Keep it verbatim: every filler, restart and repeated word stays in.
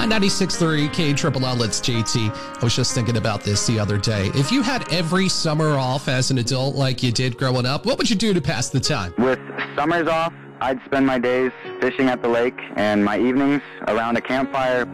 ninety-six point three K Triple L, it's J T. I was just thinking about this the other day. If you had every summer off as an adult like you did growing up, what would you do to pass the time? With summers off, I'd spend my days fishing at the lake and my evenings around a campfire